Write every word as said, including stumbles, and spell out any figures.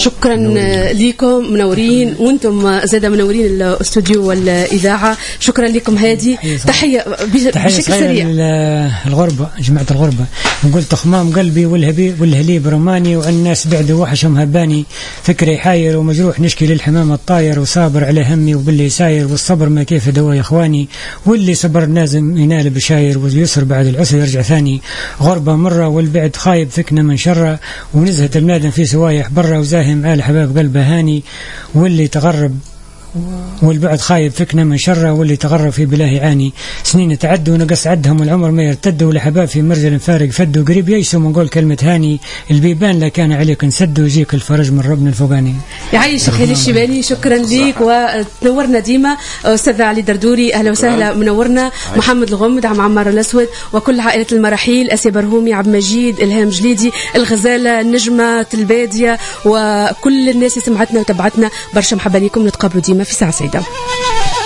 شكرا لكم، منورين، وانتم زاد منورين الاستوديو والاذاعه. شكرا لكم. هادي تحيه بشكل سريع. الغربه، جماعه الغربه، نقول تخمام قلبي والهبي والهليب رماني، والناس بعد وحشهم هباني، فكري حاير ومجروح نشكي للحمام الطاير، وصابر على همي وباللي ساير، والصبر ما كيف دوا يا اخواني، واللي صبر لازم ينال بشاير، واليسر بعد العسر يرجع ثاني. غربه مره والبعد خايب فكنا من شره، ونزهه المنادم في سوايح برا، وزاهم على حباب قلبه هاني، واللي تغرب والبعد خايب فكنا من شره، واللي تغرب في بلاه يعاني. سنين تعدوا ونقص عدهم والعمر ما يرتدوا، لحباب في مرجل فارق فدوا، قريب ييسوا من قول كلمة هاني، البيبان لا كان عليك نسدوا، يجيك الفرج من ربنا الفوقاني. يعيشك خليل الشبالي، شكرا ليك وتنورنا ديما. أستاذ علي دردوري أهلا وسهلا، منورنا. محمد الغمد، عم عمار الأسود، وكل عائلة المراحيل، أسيا برهومي، عبد المجيد، إلهام جليدي، الغزالة، النجمة، البادية، وكل الناس اللي سمعتنا وتبعتنا، برشا محبة لكم. نتقابلوا ديما في ساعة سعيدة.